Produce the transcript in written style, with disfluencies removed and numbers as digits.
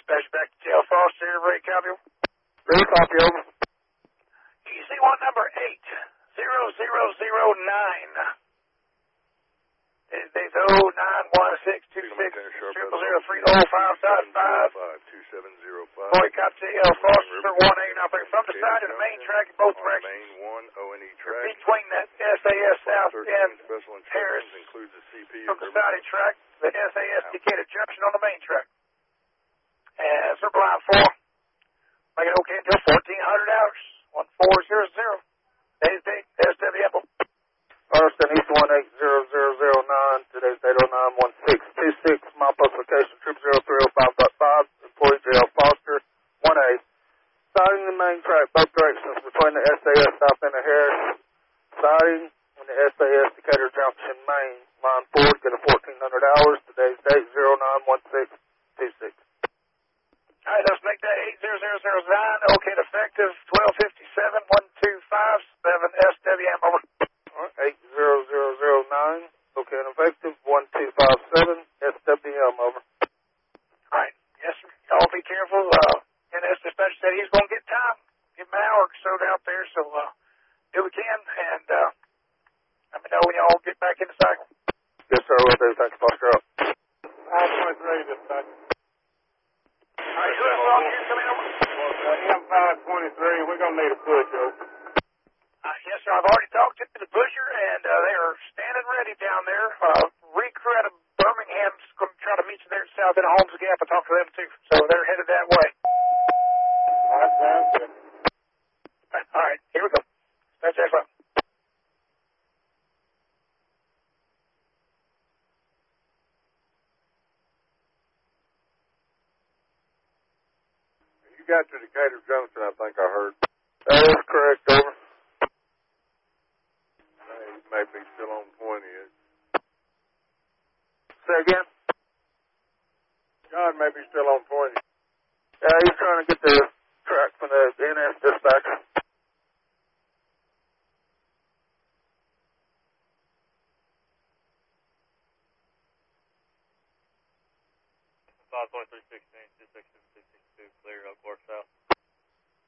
Dispatch back to Jail Foster, Ray copy. Ray copy, over. EC1 number 80009. Days 0916260030555. Boy cop Jail Foster 1A operating from the side of the main track in both directions. Main 1 O&E track. Between that SAS South and special Harris. Includes the CP From the side of the track, the SAS Decatur Junction on the main track. And Circle Line 4. Make it okay until 1400 hours. 1400. Today's date, SWM. First and East 1800009. Today's date 091626. My post location, 00305.5. Employee Jail Foster 1A. Siding the main track, both directions between the SAS South and the Harris. Siding and the SAS Decatur Junction main. Line 4, get a 1400 hours. Today's date 091626. All right, let's make that 80009. Okay, effective 1257-1257 SWM over. All right, 80009. Okay, and effective 1257 SWM over. All right, yes, sir. Y'all be careful. NS dispatcher said he's going to get time. Get an hour or so out there, so do what we can, and let me know when y'all get back in the cycle. Yes, sir, will do. Thanks, Foster. Up. 523 dispatcher. All right, who else volunteers coming over? M523, we're going to need a push, over. Yes, sir. I've already talked to the pusher, and they are standing ready down there. Recrew out of Birmingham's going to try to meet you there south in Holmes Gap. I talked to them, too. So they're headed that way. All right, sounds good. All right, here we go. That's it. You got to Decatur Junction, I think I heard. That is correct, over. He may be still on 20. Say again? John may be still on 20. Yeah, he's trying to get the track from the NS dispatcher. 52316, 26762, clear, Oak Course South.